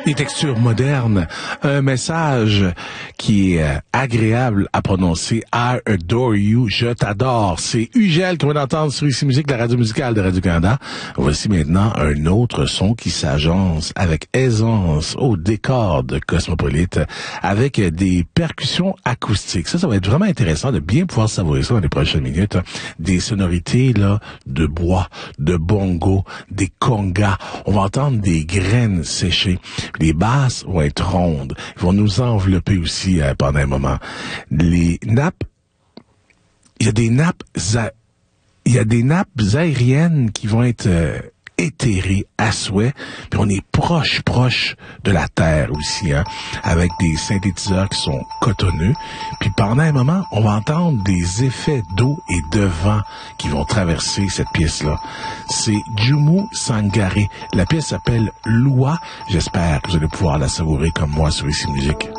Des textures modernes, un message qui est agréable à prononcer. I adore you, je t'adore. C'est Ugel qu'on vient d'entendre sur Ici Musique, la radio musicale de Radio-Canada. Voici maintenant un autre son qui s'agence avec aisance au décor de Cosmopolite avec des percussions acoustiques. Ça va être vraiment intéressant de bien pouvoir savourer ça dans les prochaines minutes. Des sonorités là de bois, de bongo, des congas. On va entendre des graines séchées. Les basses vont être rondes. Ils vont nous envelopper aussi pendant un moment. Les nappes, il y a des nappes aériennes qui vont être éthérées à souhait. Puis on est proche de la terre aussi, hein, avec des synthétiseurs qui sont cotonneux. Puis pendant un moment, on va entendre des effets d'eau et de vent qui vont traverser cette pièce-là. C'est Jumu Sangare. La pièce s'appelle Lua. J'espère que vous allez pouvoir la savourer comme moi sur Ici Musique.